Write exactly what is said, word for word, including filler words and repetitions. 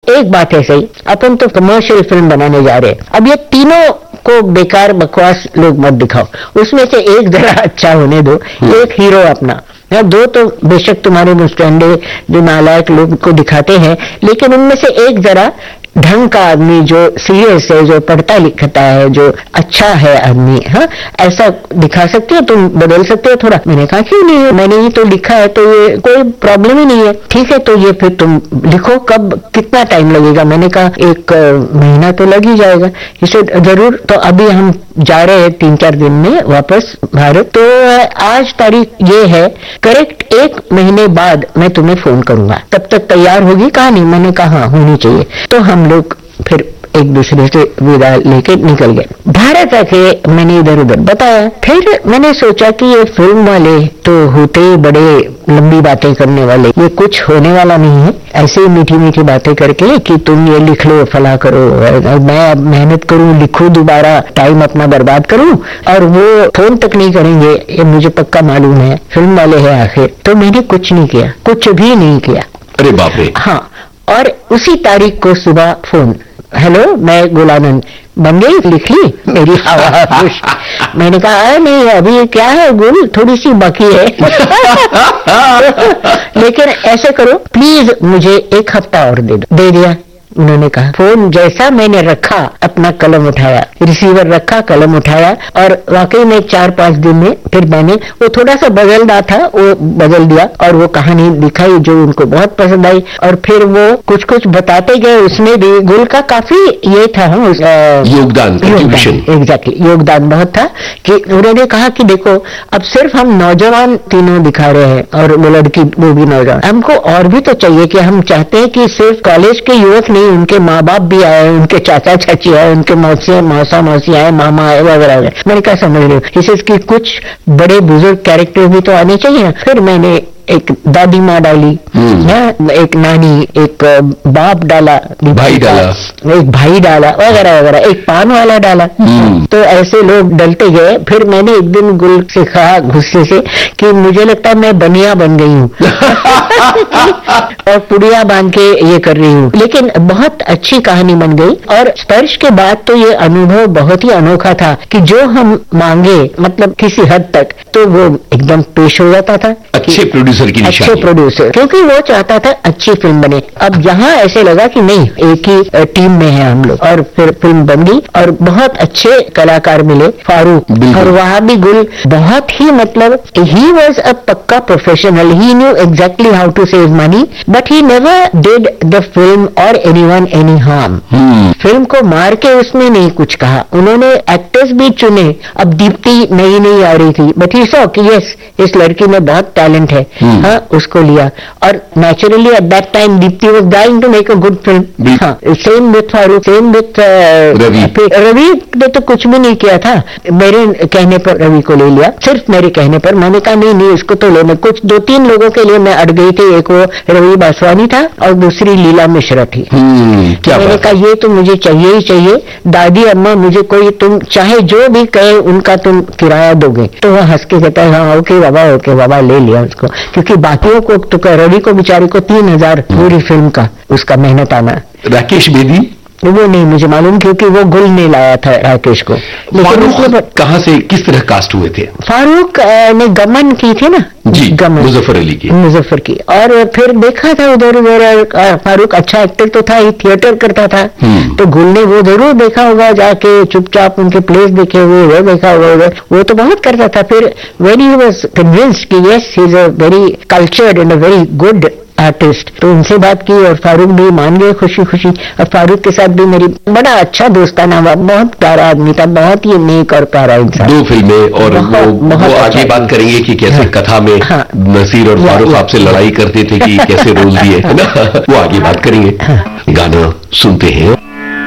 एक बात है सही, अपन तो कमर्शियल फिल्म बनाने जा रहे हैं, अब ये तीनों को बेकार बकवास लोग मत दिखाओ, उसमें से एक जरा अच्छा होने दो, एक हीरो अपना, या दो तो बेशक तुम्हारे मुस्टैंडे जो नालायक लोग को दिखाते हैं, लेकिन उनमें से एक जरा ढंग का आदमी जो सीरियस है, जो पढ़ता लिखता है, जो अच्छा है आदमी, हाँ ऐसा दिखा सकते हो, तुम बदल सकते हो थोड़ा। मैंने कहा क्यों नहीं, मैंने ही तो लिखा है तो ये कोई प्रॉब्लम ही नहीं है। ठीक है, तो ये फिर तुम लिखो, कब कितना टाइम लगेगा? मैंने कहा एक महीना तो लग ही जाएगा। इसे जरूर, तो अभी हम जा रहे हैं तीन चार दिन में वापस भारत, तो आज तारीख ये है, करेक्ट एक महीने बाद मैं तुम्हें फोन करूंगा, तब तक तैयार होगी कहानी? मैंने कहा हाँ होनी चाहिए। तो हम लोग फिर एक दूसरे से विदा लेके निकल गए। भारत आके मैंने इधर उधर बताया, फिर मैंने सोचा कि ये फिल्म वाले तो होते बड़े लंबी बातें करने वाले, ये कुछ होने वाला नहीं है ऐसे मीठी मीठी बातें करके कि तुम ये लिख लो, फला करो, मैं अब मेहनत करूं, लिखूं, दोबारा टाइम अपना बर्बाद करूं, और वो फोन तक नहीं करेंगे, ये मुझे पक्का मालूम है, फिल्म वाले हैं आखिर। तो मैंने कुछ नहीं किया, कुछ भी नहीं किया। अरे बाप रे। हाँ, और उसी तारीख को सुबह फोन, हेलो मैं गुलानंद, बन गई, लिख ली? मेरी आवाज खुश। मैंने कहा नहीं अभी क्या है गुल, थोड़ी सी बाकी है। लेकिन ऐसे करो प्लीज, मुझे एक हफ्ता और दे दो। दे दिया उन्होंने कहा। फोन जैसा मैंने रखा, अपना कलम उठाया, रिसीवर रखा, कलम उठाया, और वाकई में चार पांच दिन में फिर मैंने वो थोड़ा सा बदलना था, वो बदल दिया, और वो कहानी दिखाई जो उनको बहुत पसंद आई, और फिर वो कुछ कुछ बताते गए। उसमें भी गुल का काफी ये था योगदान, एग्जैक्टली योगदान बहुत था, कि उन्होंने कहा कि देखो अब सिर्फ हम नौजवान तीनों दिखा रहे हैं, और वो लड़की वो भी नौजवान, हमको और भी तो चाहिए, कि हम चाहते हैं कि सिर्फ कॉलेज के युवक नहीं, उनके माँ बाप भी आए, उनके चाचा चाची आए, उनके मौसी मौसा मौसी आए, मामा आए वगैरह। मैंने क्या समझ रहे हो, इसकी कुछ बड़े बुजुर्ग कैरेक्टर भी तो आने चाहिए। फिर मैंने एक दादी माँ डाली, एक नानी, एक बाप डाला, भाई डाला, एक भाई डाला वगैरह वगैरह, एक पान वाला डाला। तो ऐसे लोग डलते गए। फिर मैंने एक दिन गुल से कहा गुस्से से कि मुझे लगता है मैं बनिया बन गई हूँ और पुड़िया बांध के ये कर रही हूँ। लेकिन बहुत अच्छी कहानी बन गई, और स्पर्श के बाद तो ये अनुभव बहुत ही अनोखा था कि जो हम मांगे, मतलब किसी हद तक, तो वो एकदम पेश हो जाता था। अच्छे प्रोड्यूसर की अच्छे प्रोड्यूसर, क्योंकि वो चाहता था अच्छी फिल्म बने। अब यहाँ ऐसे लगा कि नहीं, एक ही टीम में है हम लोग, और फिर फिल्म बन गई, और बहुत अच्छे कलाकार मिले, फारूक, और वहाँ भी गुल बहुत ही, मतलब ही वॉज अ पक्का professional, he knew exactly how to save money, but he never did the film और एनीवन एनी हार्म। फिल्म को मार के उसने नहीं कुछ कहा। उन्होंने एक्टर्स भी चुने। अब दीप्ति नई नई आ रही थी, बट ही सॉ कि यस इस लड़की में बहुत टैलेंट है, हाँ उसको लिया। और naturally at that time Deepti was dying to make a good film. हाँ, same with Farooq, same with Ravi. Ravi ने तो कुछ भी नहीं किया था, मेरे कहने पर रवि को ले लिया, सिर्फ मेरे कहने पर। मैंने कहा नहीं नहीं इसको तो लेना। कुछ दो तीन लोगों के लिए मैं अड़ गई थी, एक वो रवि बासवानी था और दूसरी लीला मिश्रा थी। क्या मैंने कहा ये तो मुझे चाहिए ही चाहिए, दादी अम्मा मुझे कोई, तुम चाहे जो भी कहे उनका तुम किराया दोगे। तो वो हंस के कहता है हाँ ओके बाबा, ओके बाबा, ले लिया उसको। क्योंकि बाकियों को तो रवि को बेचारे को तीन हजार पूरी फिल्म का उसका मेहनत आना। राकेश बेदी वो नहीं मुझे मालूम, क्योंकि वो गुल ने लाया था राकेश को। लेकिन कहाँ से किस तरह कास्ट हुए थे? फारूक ने गमन की थी ना जी, गमन, मुजफ्फर अली की, मुजफ्फर की। और फिर देखा था उधर उधर, फारूक अच्छा एक्टर तो था ही, थिएटर करता था, तो गुल ने वो जरूर देखा होगा, जाके चुपचाप उनके प्लेस देखे हुए, वो देखा होगा उधर, वो तो बहुत करता था। फिर वेन ही वाज कन्विंस्ड कि yes he is a very cultured and a very good artist, तो उनसे बात की और फारूक भी मान गए खुशी खुशी। और फारूक के साथ भी मेरी बड़ा अच्छा दोस्ताना हुआ, बहुत प्यारा आदमी था, बहुत ही नेक और प्यारा इंसान। दो फिल्में, और बहुत, वो, बहुत वो अच्छा आगे बात करेंगे कि कैसे हाँ, कथा में हाँ, नसीर और फारूक आपसे लड़ाई करते थे कि कैसे रोल दिए, है ना, वो आगे बात करेंगे। हाँ, गाना सुनते हैं।